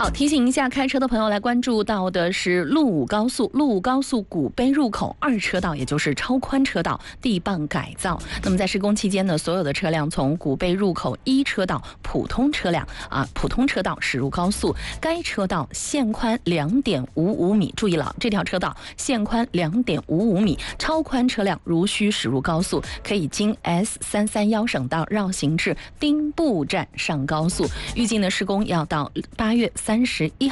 好，提醒一下开车的朋友来关注到的是陆武高速，陆武高速古碑入口2车道，也就是超宽车道地磅改造。那么在施工期间呢，所有的车辆从古碑入口1车道普通车道驶入高速，该车道限宽2.55米。注意了，这条车道限宽2.55米，超宽车辆如需驶入高速，可以经 S331省道绕行至丁步站上高速。预计呢施工要到8月31